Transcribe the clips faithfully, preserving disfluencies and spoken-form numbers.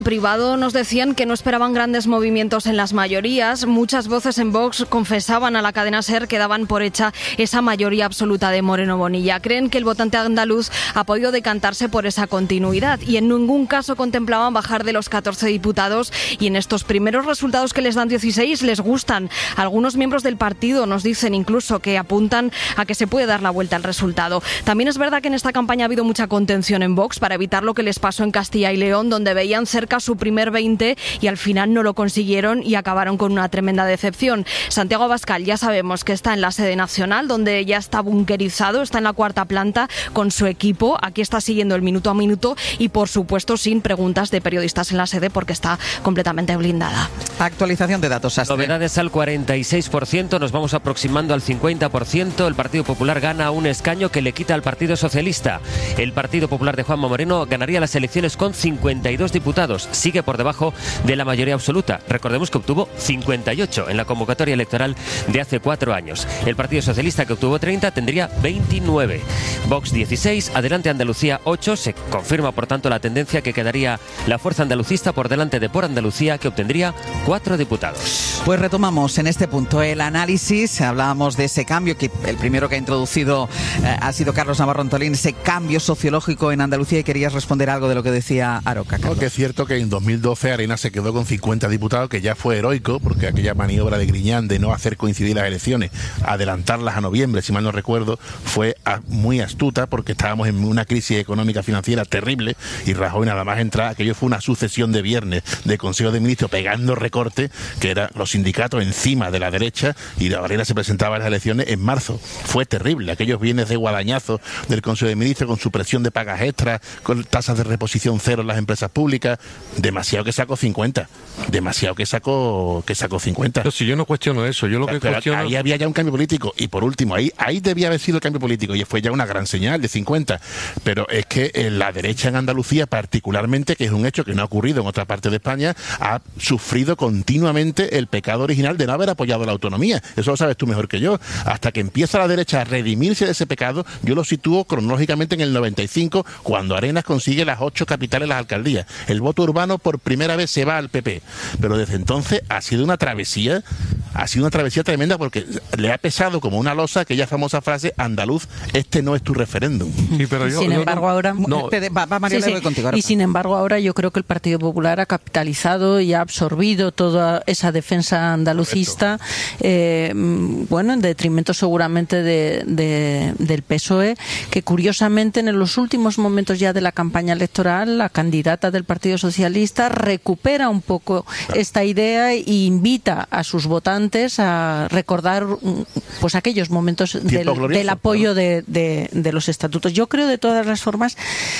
privado nos decían que no esperaban grandes movimientos en las mayorías. Muchas voces en Vox confesaban a la cadena SER que daban por hecha esa mayoría absoluta de Moreno Bonilla. Creen que el votante andaluz ha podido decantarse por esa continuidad y en ningún caso contemplaban bajar de los catorce diputados, y en estos primeros resultados que les dan dieciséis les gustan. Algunos miembros del partido nos dicen incluso que apuntan a que se puede dar la vuelta al resultado. También es verdad que en esta campaña ha habido mucha contención en Vox para evitar lo que les pasó en Castilla y León, donde veían cerca su primer veinte y al final no lo consiguieron y acabaron con una tremenda decepción. Santiago Abascal ya sabemos que está en la sede nacional, donde ya está bunkerizado, está en la cuarta planta con su equipo. Aquí está siguiendo el minuto a minuto y por supuesto sin preguntas de periodistas en la sede porque está completamente blindada. Actualización de datos, Sastre. Novedades al cuarenta y seis por ciento, nos vamos aproximando al cincuenta por ciento. El Partido Popular gana un escaño que le quita al Partido Socialista. El Partido Popular de Juanma Moreno ganaría las elecciones con cincuenta y dos diputados. Sigue por debajo de la mayoría absoluta. Recordemos que obtuvo cincuenta y ocho en la convocatoria electoral de hace cuatro años. El Partido Socialista, que obtuvo treinta, tendría veintinueve. Vox dieciséis, Adelante Andalucía ocho. Se confirma, por tanto, la tendencia que quedaría la fuerza andalucista por delante de Por Andalucía, que obtendría cuatro diputados. Pues retomamos en este punto el análisis. Hablábamos de ese cambio, que el primero que ha introducido eh, ha sido Carlos Navarro Antolín, ese cambio sociológico en Andalucía, y querías responder algo de lo que decía Aroca, Carlos. Porque es cierto que en dos mil doce Arena se quedó con cincuenta diputados, que ya fue heroico, porque aquella maniobra de Griñán de no hacer coincidir las elecciones, adelantarlas a noviembre, si mal no recuerdo, fue a, muy astuta, porque estábamos en una crisis económica financiera terrible y Rajoy nada más entrar, aquello fue una sucesión de viernes de Consejo de Ministros pegando recortes, que eran los sindicatos encima de la derecha, y la Arena se presentaba a las elecciones en marzo. Fue terrible, aquellos viernes de guadañazo del Consejo de Ministros con supresión de pagas extras, con tasas de reposición cero en las empresas públicas. Demasiado que sacó cincuenta, demasiado que sacó que sacó cincuenta. No, si yo no cuestiono eso, yo lo que Pero cuestiono... ahí había ya un cambio político, y por último, ahí, ahí debía haber sido el cambio político, y fue ya una gran señal de cincuenta, pero es que en la derecha en Andalucía particularmente, que es un hecho que no ha ocurrido en otra parte de España, ha sufrido continuamente el pecado original de no haber apoyado la autonomía. Eso lo sabes tú mejor que yo. Hasta que empieza la derecha a redimirse de ese pecado, yo lo sitúo cronológicamente en el noventa y cinco, cuando Arenas consigue las ocho capitales, las alcaldías. El voto urbano por primera vez se va al P P, pero desde entonces ha sido una travesía, ha sido una travesía tremenda, porque le ha pesado como una losa aquella famosa frase: andaluz, este no es tu referéndum. Sí, pero yo, sin yo embargo, no, ahora... No. Va, va María, Sí, sí. contigo, ahora. Y sin embargo, ahora yo creo que el Partido Popular ha capitalizado y ha absorbido toda esa defensa andalucista, eh, bueno, en detrimento seguramente de, de, del P S O E, que curiosamente en los últimos momentos ya de la campaña electoral, la candidata del Partido Socialista recupera un poco esta idea e invita a sus votantes a recordar pues aquellos momentos del, del apoyo de, de, de los estatutos. Yo creo de todas las formas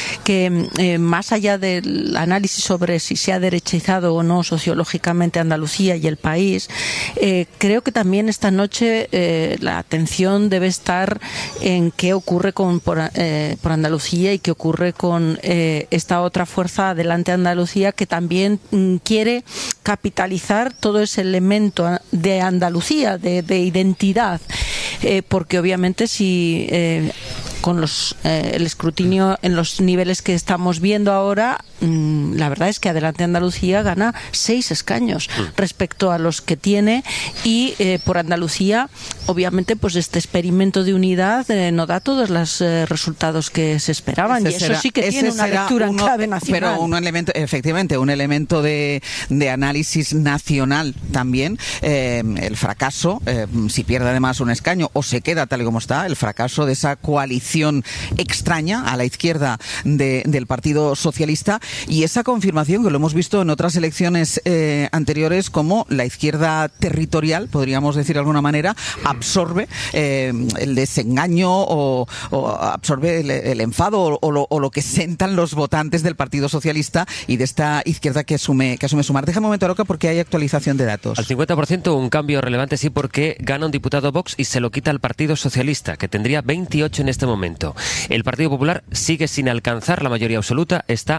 que eh, más allá del análisis sobre si se ha derechizado o no sociológicamente Andalucía y el país, eh, creo que también esta noche eh, la atención debe estar en qué ocurre con por, eh, por Andalucía y qué ocurre con eh, esta otra fuerza, Adelante Andalucía, que también mm, quiere capitalizar todo ese elemento de Andalucía, de, de identidad, eh, porque obviamente si eh, con los eh, el escrutinio en los niveles que estamos viendo ahora, mmm, la verdad es que Adelante Andalucía gana seis escaños mm. respecto a los que tiene, y eh, por Andalucía obviamente pues este experimento de unidad eh, no da todos los eh, resultados que se esperaban, ese y eso será, sí que tiene una lectura uno, en clave nacional. Pero un elemento, efectivamente, un elemento de, de análisis nacional también, eh, el fracaso, eh, si pierde además un escaño o se queda tal y como está, el fracaso de esa coalición extraña a la izquierda de, del Partido Socialista, y esa confirmación que lo hemos visto en otras elecciones eh, anteriores, como la izquierda territorial, podríamos decir de alguna manera, absorbe eh, el desengaño o, o absorbe el, el enfado o, o, lo, o lo que sentan los votantes del Partido Socialista y de esta izquierda que asume, que asume sumar. Déjame un momento, Roca, porque hay actualización de datos. Al cincuenta por ciento un cambio relevante, sí, porque gana un diputado Vox y se lo quita al Partido Socialista, que tendría veintiocho en este momento. El Partido Popular sigue sin alcanzar la mayoría absoluta, está a tres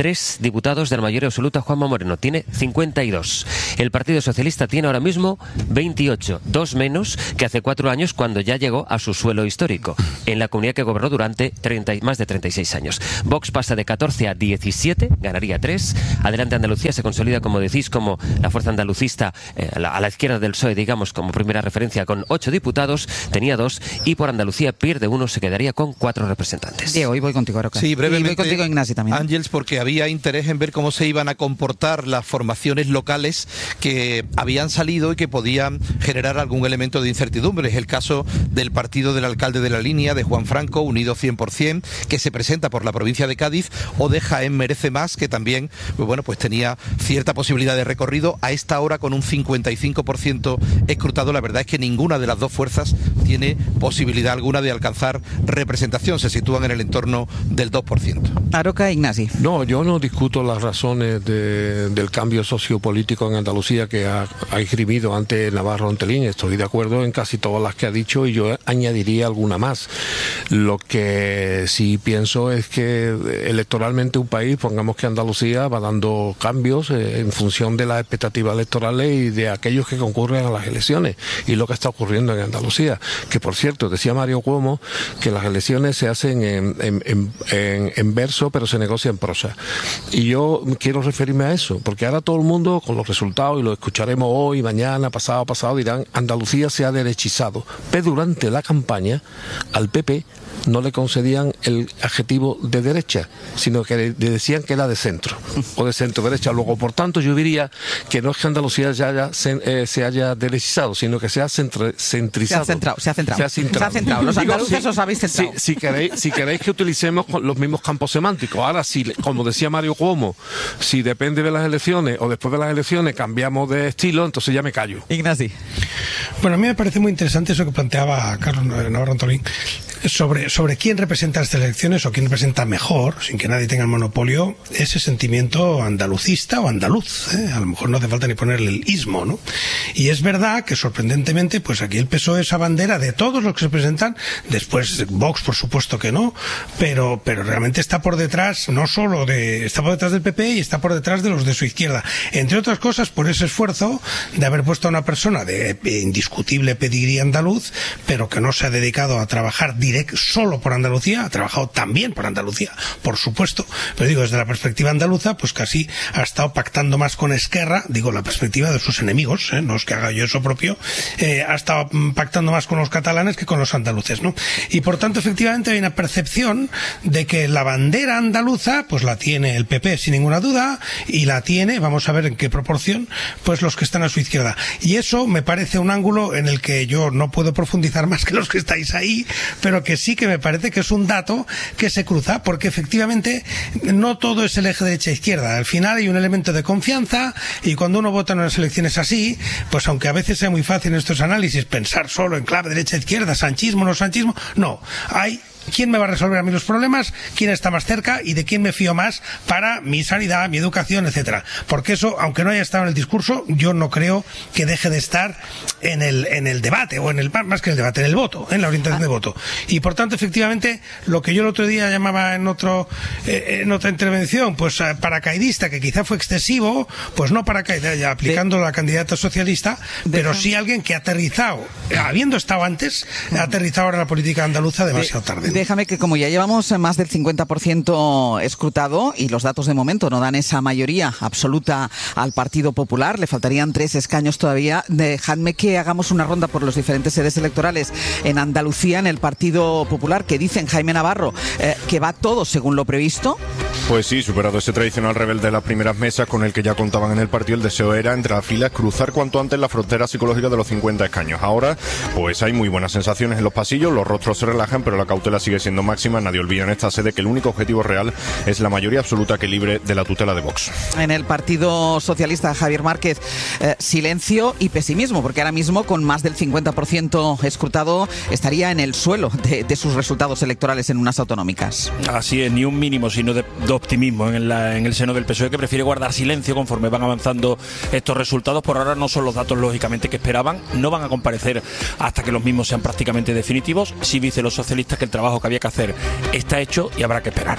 tres diputados de la mayoría absoluta Juanma Moreno, tiene cincuenta y dos. El Partido Socialista tiene ahora mismo veintiocho, dos menos que hace cuatro años cuando ya llegó a su suelo histórico, en la comunidad que gobernó durante treinta, más de treinta y seis años. Vox pasa de catorce a diecisiete, ganaría tres. Adelante Andalucía se consolida, como decís, como la fuerza andalucista eh, a, la, a la izquierda del P S O E, digamos, como primera referencia, con ocho diputados, tenía dos, y por Andalucía pierde uno, se quedaría con cuatro representantes. Diego, hoy voy contigo, Aroca. Sí, brevemente. Y voy contigo, Ignasi, también. Ángels, porque había interés en ver cómo se iban a comportar las formaciones locales que habían salido y que podían generar algún elemento de incertidumbre. Es el caso del partido del alcalde de La Línea, de Juan Franco, Unido cien por ciento, que se presenta por la provincia de Cádiz, o de Jaén Merece Más, que también, pues bueno, pues tenía cierta posibilidad de recorrido. A esta hora, con un cincuenta y cinco por ciento escrutado, la verdad es que ninguna de las dos fuerzas tiene posibilidad alguna de alcanzar representación. Se sitúan en el entorno del dos por ciento. Aroca, Ignasi. No, yo no discuto las razones de, del cambio sociopolítico en Andalucía que ha, ha esgrimido ante Navarro Antolín. Estoy de acuerdo en casi todas las que ha dicho y yo añadiría alguna más. Lo que sí pienso es que electoralmente un país, pongamos que Andalucía va dando cambios eh, en función de las expectativas electorales y de aquellos que concurren a las elecciones, y lo que está ocurriendo en Andalucía, que por cierto, decía Mario Cuomo que las elecciones se hacen en, en, en, en, en verso, pero se negocia en prosa. Y yo quiero referirme a eso, porque ahora todo el mundo, con los resultados, y lo escucharemos hoy, mañana, pasado, pasado, dirán, Andalucía se ha derechizado. Pero durante la campaña, al P P no le concedían el adjetivo de derecha, sino que le decían que era de centro, o de centro-derecha. Luego, por tanto, yo diría que no es que Andalucía ya haya, se, eh, se haya derechizado, sino que se ha centra, centrizado. Se ha centrado, se ha centrado. Se ha centrado. Se ha centrado. Los andaluces Digo, os habéis centrado. Si, si, queréis, si queréis que utilicemos los mismos campos semánticos. Ahora, si, como decía Mario Cuomo, si depende de las elecciones o después de las elecciones cambiamos de estilo, entonces ya me callo. Ignasi. Bueno, a mí me parece muy interesante eso que planteaba Carlos Navarro Antolín sobre, sobre quién representa estas elecciones o quién representa mejor, sin que nadie tenga el monopolio, ese sentimiento andalucista o andaluz, ¿eh? A lo mejor no hace falta ni ponerle el ismo, ¿no? Y es verdad que sorprendentemente, pues aquí el P S O E es bandera de todos los que se presentan, después Vox por supuesto que no, pero, pero realmente está por detrás, no solo de, está por detrás del P P y está por detrás de los de su izquierda, entre otras cosas por ese esfuerzo de haber puesto a una persona de indiscutible pedigrí andaluz, pero que no se ha dedicado a trabajar direct, solo por Andalucía, ha trabajado también por Andalucía, por supuesto, pero digo, desde la perspectiva andaluza, pues casi ha estado pactando más con Esquerra, digo, la perspectiva de sus enemigos, ¿eh? No es que haga yo eso propio, eh, ha estado pactando más con los catalanes que con los andaluces, ¿no? Y por tanto, efectivamente, hay una percepción de que la bandera andaluza, pues la tiene el P P sin ninguna duda, y la tiene, vamos a ver en qué proporción, pues los que están a su izquierda. Y eso me parece un ángulo en el que yo no puedo profundizar más que los que estáis ahí, pero que sí que me parece que es un dato que se cruza, porque efectivamente no todo es el eje derecha-izquierda. Al final hay un elemento de confianza, y cuando uno vota en unas elecciones así, pues aunque a veces sea muy fácil en estos análisis pensar solo en clave derecha-izquierda, sanchismo, no sanchismo, no, hay quién me va a resolver a mí los problemas, quién está más cerca y de quién me fío más para mi sanidad, mi educación, etcétera. Porque eso, aunque no haya estado en el discurso, yo no creo que deje de estar en el en el debate, o en el más que en el debate, en el voto, en la orientación de voto. Y por tanto, efectivamente, lo que yo el otro día llamaba en otro eh, en otra intervención, pues eh, paracaidista, que quizá fue excesivo, pues no paracaidista, ya aplicando de, la candidata socialista, de, pero sí alguien que ha aterrizado, habiendo estado antes, ha aterrizado ahora en la política andaluza demasiado de, tarde. Déjame que, como ya llevamos más del cincuenta por ciento escrutado y los datos de momento no dan esa mayoría absoluta al Partido Popular, le faltarían tres escaños todavía, dejadme que hagamos una ronda por los diferentes sedes electorales en Andalucía, en el Partido Popular, que dicen, Jaime Navarro, eh, que va todo según lo previsto. Pues sí, superado ese tradicional rebelde de las primeras mesas con el que ya contaban en el partido, el deseo era, entre las filas, cruzar cuanto antes la frontera psicológica de los cincuenta escaños. Ahora, pues hay muy buenas sensaciones en los pasillos, los rostros se relajan, pero la cautela sigue siendo máxima. Nadie olvida en esta sede que el único objetivo real es la mayoría absoluta que libre de la tutela de Vox. En el Partido Socialista, Javier Márquez, eh, silencio y pesimismo, porque ahora mismo con más del cincuenta por ciento escrutado estaría en el suelo de, de sus resultados electorales en unas autonómicas. Así es, ni un mínimo, sino de dos optimismo en, la, en el seno del P S O E, que prefiere guardar silencio conforme van avanzando estos resultados. Por ahora no son los datos lógicamente que esperaban, no van a comparecer hasta que los mismos sean prácticamente definitivos. Sí dicen los socialistas que el trabajo que había que hacer está hecho y habrá que esperar.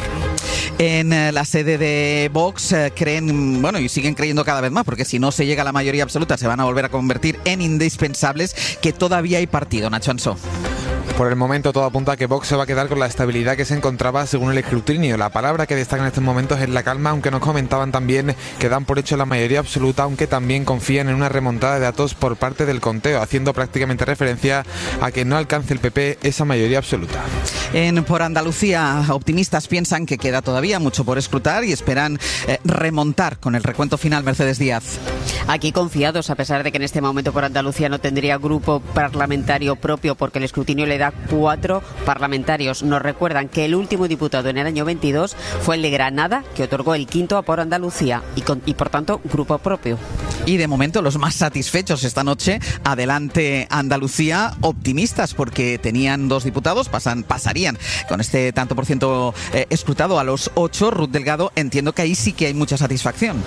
En eh, la sede de Vox eh, creen, bueno, y siguen creyendo cada vez más, porque si no se llega a la mayoría absoluta se van a volver a convertir en indispensables, que todavía hay partido. Nacho Ansó. Por el momento todo apunta a que Vox se va a quedar con la estabilidad que se encontraba según el escrutinio. La palabra que destaca en estos momentos es la calma, aunque nos comentaban también que dan por hecho la mayoría absoluta, aunque también confían en una remontada de datos por parte del conteo, haciendo prácticamente referencia a que no alcance el P P esa mayoría absoluta. En Por Andalucía, optimistas piensan que queda todavía mucho por escrutar y esperan eh, remontar con el recuento final. Mercedes Díaz. Aquí confiados, a pesar de que en este momento Por Andalucía no tendría grupo parlamentario propio porque el escrutinio le da cuatro parlamentarios. Nos recuerdan que el último diputado en el año veintidós fue el de Granada, que otorgó el quinto a Por Andalucía y, con, y por tanto grupo propio. Y de momento los más satisfechos esta noche, Adelante Andalucía, optimistas porque tenían dos diputados, pasan, pasarían con este tanto por ciento eh, escrutado a los ocho. Ruth Delgado, entiendo que ahí sí que hay mucha satisfacción.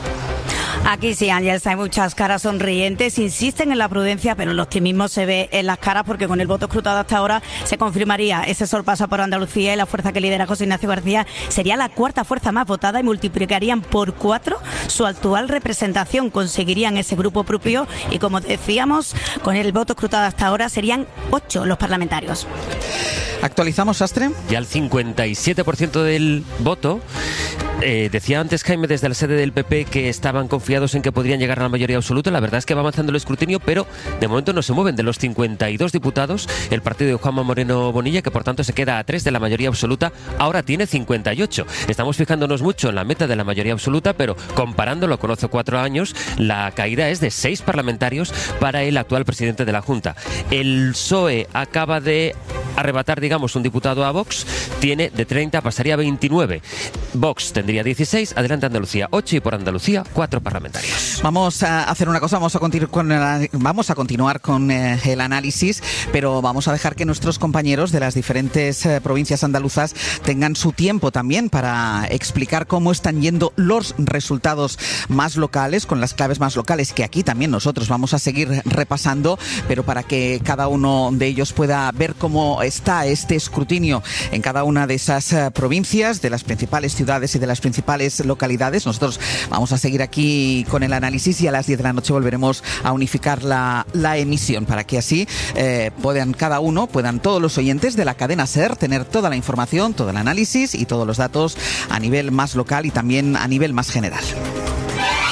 Aquí sí, Ángeles, hay muchas caras sonrientes, insisten en la prudencia, pero el optimismo se ve en las caras porque con el voto escrutado hasta ahora se confirmaría ese sorpaso por Andalucía y la fuerza que lidera José Ignacio García sería la cuarta fuerza más votada y multiplicarían por cuatro su actual representación, conseguirían ese grupo propio y, como decíamos, con el voto escrutado hasta ahora serían ocho los parlamentarios. ¿Actualizamos, Sastre? Ya el cincuenta y siete por ciento del voto. Eh, decía antes Jaime desde la sede del P P que estaban confiados en que podrían llegar a la mayoría absoluta. La verdad es que va avanzando el escrutinio, pero de momento no se mueven. De los cincuenta y dos diputados, el partido de Juanma Moreno Bonilla, que por tanto se queda a tres de la mayoría absoluta, ahora tiene cincuenta y ocho. Estamos fijándonos mucho en la meta de la mayoría absoluta, pero comparándolo con hace cuatro años, la caída es de seis parlamentarios para el actual presidente de la Junta. El P S O E acaba de arrebatar, digamos, un diputado a Vox, tiene de treinta, pasaría a veintinueve. Vox tendría dieciséis, Adelante Andalucía ocho y Por Andalucía cuatro parlamentarios. Vamos a hacer una cosa, vamos a, continu- con el, vamos a continuar con eh, el análisis, pero vamos a dejar que nuestros compañeros de las diferentes eh, provincias andaluzas tengan su tiempo también para explicar cómo están yendo los resultados más locales, con las claves más locales, que aquí también nosotros vamos a seguir repasando, pero para que cada uno de ellos pueda ver cómo está este escrutinio en cada una de esas uh, provincias, de las principales ciudades y de las principales localidades. Nosotros vamos a seguir aquí con el análisis y a las diez de la noche volveremos a unificar la, la emisión para que así eh, puedan cada uno, puedan todos los oyentes de la cadena SER tener toda la información, todo el análisis y todos los datos a nivel más local y también a nivel más general.